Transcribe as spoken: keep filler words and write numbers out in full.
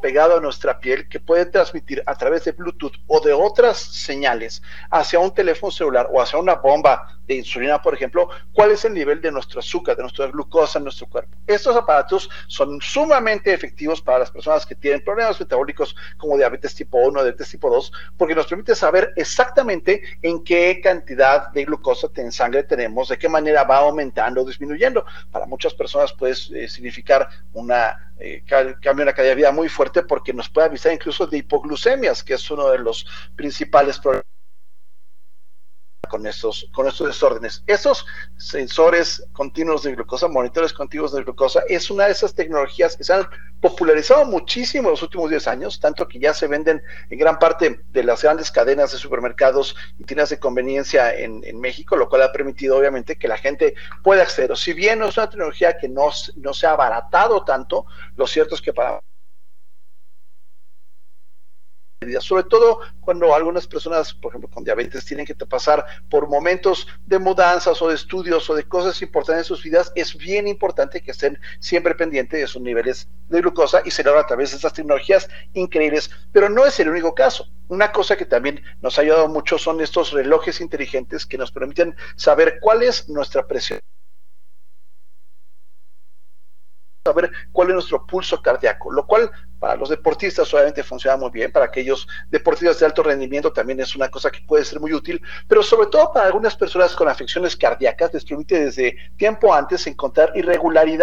pegado a nuestra piel que puede transmitir a través de Bluetooth o de otras señales hacia un teléfono celular o hacia una bomba de insulina, por ejemplo, cuál es el nivel de nuestro azúcar, de nuestra glucosa en nuestro cuerpo. Estos aparatos son sumamente efectivos para las personas que tienen problemas metabólicos como diabetes tipo uno, diabetes tipo dos, porque nos permite saber exactamente en qué cantidad de glucosa en sangre tenemos, de qué manera va aumentando o disminuyendo. Para muchas personas puede eh, significar una eh, cambio en la calidad de vida muy fuerte porque nos puede avisar incluso de hipoglucemias, que es uno de los principales problemas con estos, con estos desórdenes. Estos sensores continuos de glucosa, monitores continuos de glucosa, es una de esas tecnologías que se han popularizado muchísimo en los últimos diez años, tanto que ya se venden en gran parte de las grandes cadenas de supermercados y tiendas de conveniencia en, en México, lo cual ha permitido obviamente que la gente pueda acceder. Si bien no es una tecnología que no, no se ha abaratado tanto, lo cierto es que para sobre todo cuando algunas personas, por ejemplo, con diabetes tienen que pasar por momentos de mudanzas o de estudios o de cosas importantes en sus vidas, es bien importante que estén siempre pendientes de sus niveles de glucosa y se logra a través de estas tecnologías increíbles, pero no es el único caso. Una cosa que también nos ha ayudado mucho son estos relojes inteligentes que nos permiten saber cuál es nuestra presión, saber cuál es nuestro pulso cardíaco, lo cual para los deportistas obviamente funciona muy bien, para aquellos deportistas de alto rendimiento también es una cosa que puede ser muy útil, pero sobre todo para algunas personas con afecciones cardíacas les permite desde tiempo antes encontrar irregularidades